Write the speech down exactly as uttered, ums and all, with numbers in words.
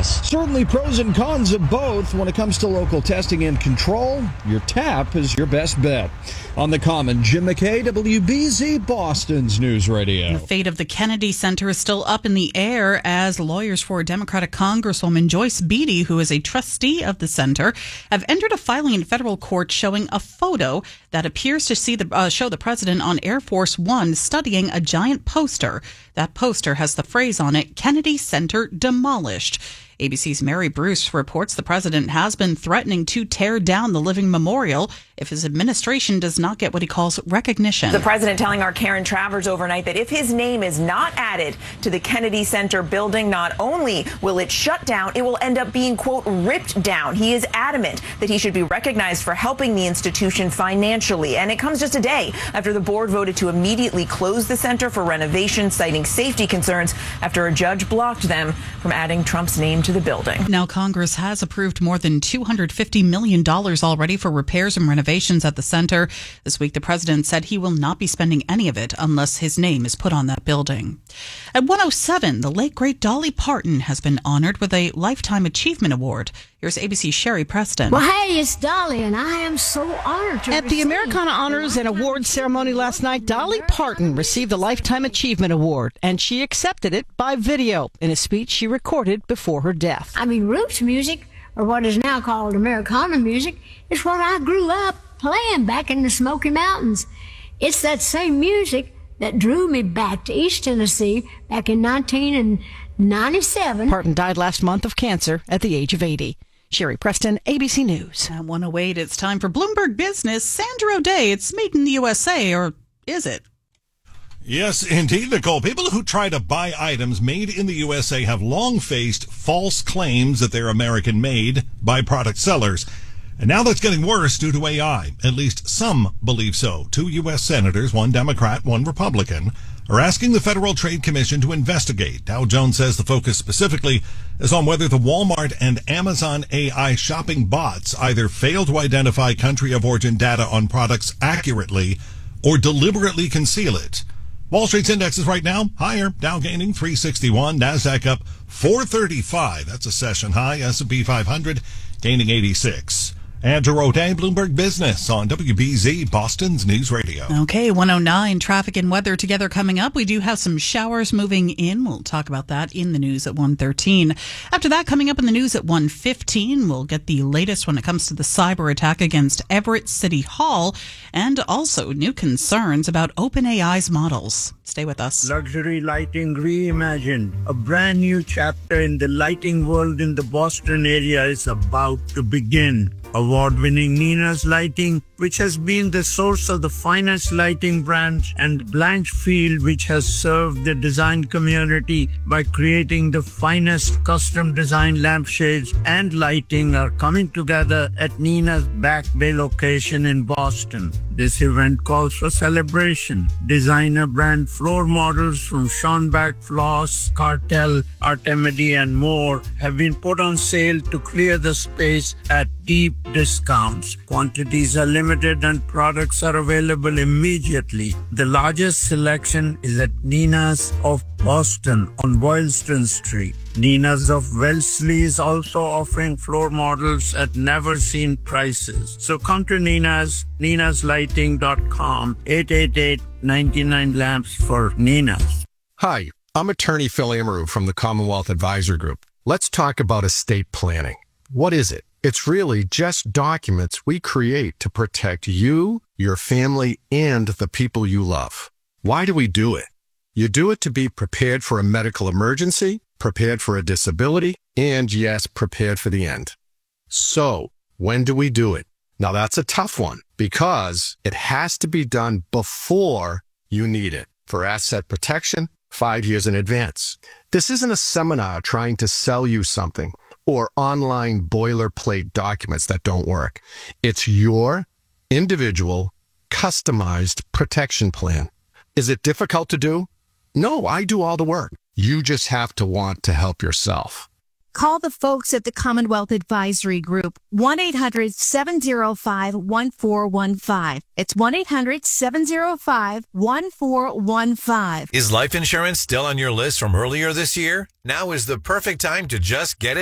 us. Certainly pros and cons of both. When it comes to local testing and control, your tap is your best bet. On the Common, Jim McKay, W B Z, Boston's News Radio. The fate of the Kennedy Center is still up in the air as lawyers for Democratic Congresswoman Joyce Beatty, who is a trustee of the center, have entered a filing in federal court showing a photo that appears to see the uh, show the president on Air Force One studying a giant poster. That poster has the phrase on it, Kennedy Center demolished. A B C's Mary Bruce reports the president has been threatening to tear down the living memorial if his administration does not get what he calls recognition. The president telling our Karen Travers overnight that if his name is not added to the Kennedy Center building, not only will it shut down, it will end up being, quote, ripped down. He is adamant that he should be recognized for helping the institution financially. And it comes just a day after the board voted to immediately close the center for renovation, citing safety concerns after a judge blocked them from adding Trump's name to the building. Now, Congress has approved more than two hundred fifty million dollars already for repairs and renovations at the center. This week, the president said he will not be spending any of it unless his name is put on that building. At one oh seven, the late, great Dolly Parton has been honored with a Lifetime Achievement Award. Here's A B C's Sherry Preston. Well, hey, it's Dolly, and I am so honored to At the Americana Honors and Awards ceremony last night, Dolly Parton received the Lifetime Achievement Award, and she accepted it by video in a speech she recorded before her death. I mean, roots music, or what is now called Americana music, is what I grew up playing back in the Smoky Mountains. It's that same music that drew me back to East Tennessee back in nineteen ninety-seven. Parton died last month of cancer at the age of eighty. Sherry Preston, A B C News. At one oh eight, it's time for Bloomberg Business. Sandra O'Day, it's made in the U S A, or is it? Yes, indeed, Nicole. People who try to buy items made in the U S A have long faced false claims that they're American-made by product sellers. And now that's getting worse due to A I. At least some believe so. Two U S senators, one Democrat, one Republican, are asking the Federal Trade Commission to investigate. Dow Jones says the focus specifically is on whether the Walmart and Amazon A I shopping bots either fail to identify country of origin data on products accurately or deliberately conceal it. Wall Street's indexes right now higher. Dow gaining three sixty-one, Nasdaq up four thirty-five. That's a session high. S and P five hundred gaining eighty-six. Andrew O'Day, Bloomberg Business on W B Z, Boston's News Radio. Okay, one oh nine, traffic and weather together coming up. We do have some showers moving in. We'll talk about that in the news at one thirteen. After that, coming up in the news at one fifteen, we'll get the latest when it comes to the cyber attack against Everett City Hall and also new concerns about OpenAI's models. Stay with us. Luxury lighting reimagined. A brand new chapter in the lighting world in the Boston area is about to begin. Award-winning Nina's Lighting, which has been the source of the finest lighting brands, and Blanchfield, which has served the design community by creating the finest custom design lampshades and lighting, are coming together at Nina's Back Bay location in Boston. This event calls for celebration. Designer brand floor models from Schonbach Floss, Cartel, Artemidi, and more have been put on sale to clear the space at deep discounts. Quantities are limited and products are available immediately. The largest selection is at Nina's of Boston on Boylston Street. Nina's of Wellesley is also offering floor models at never-seen prices. So come to Nina's, ninas lighting dot com, eight eight eight, nine nine lamps for Nina's. Hi, I'm attorney Phil Amaru from the Commonwealth Advisor Group. Let's talk about estate planning. What is it? It's really just documents we create to protect you, your family, and the people you love. Why do we do it? You do it to be prepared for a medical emergency, prepared for a disability, and yes, prepared for the end. So, when do we do it? Now that's a tough one because it has to be done before you need it. For asset protection, five years in advance. This isn't a seminar trying to sell you something or online boilerplate documents that don't work. It's your individual, customized protection plan. Is it difficult to do? No, I do all the work. You just have to want to help yourself. Call the folks at the Commonwealth Advisory Group, one eight hundred, seven oh five, one four one five. It's one eight hundred, seven oh five, one four one five. Is life insurance still on your list from earlier this year? Now is the perfect time to just get it.